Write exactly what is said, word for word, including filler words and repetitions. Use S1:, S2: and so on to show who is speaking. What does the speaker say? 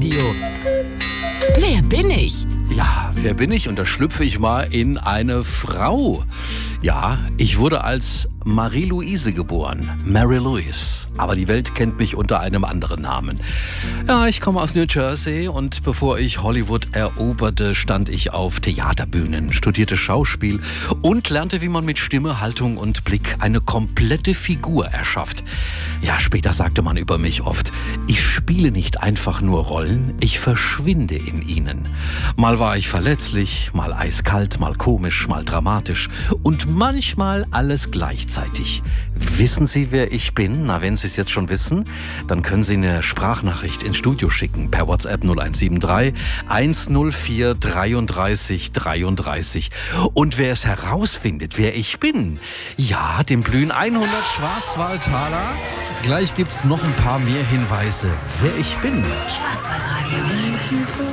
S1: Radio. Wer bin ich?
S2: Ja, wer bin ich? Und da schlüpfe ich mal in eine Frau. Ja, ich wurde als Marie-Louise geboren, Mary Louise. Aber die Welt kennt mich unter einem anderen Namen. Ja, ich komme aus New Jersey und bevor ich Hollywood eroberte, stand ich auf Theaterbühnen, studierte Schauspiel und lernte, wie man mit Stimme, Haltung und Blick eine komplette Figur erschafft. Ja, später sagte man über mich oft, ich spiele nicht einfach nur Rollen, ich verschwinde in ihnen. Mal war ich verletzlich, mal eiskalt, mal komisch, mal dramatisch und manchmal alles gleichzeitig. Wissen Sie, wer ich bin? Na, wenn Sie es jetzt schon wissen, dann können Sie eine Sprachnachricht ins Studio schicken per WhatsApp null eins sieben drei eins null vier dreiunddreißig dreiunddreißig. Und wer es herausfindet, wer ich bin, ja, dem blühen hundert Schwarzwaldtaler. Gleich gibt's noch ein paar mehr Hinweise, wer ich bin.
S1: Schwarzwaldradio.